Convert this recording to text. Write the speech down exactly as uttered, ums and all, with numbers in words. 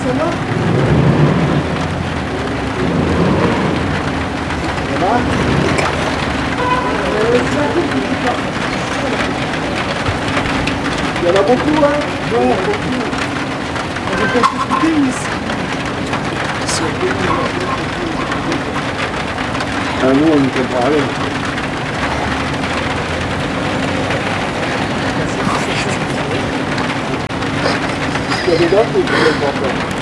ça va? Ça va? Euh, c'est un peu plus tard. Il y en a beaucoup, hein? Ouais, beaucoup. On va bien s'expliquer, oui. Ah, nous, on ne comprend rien. Il y a des dates ou tu ne comprends pas?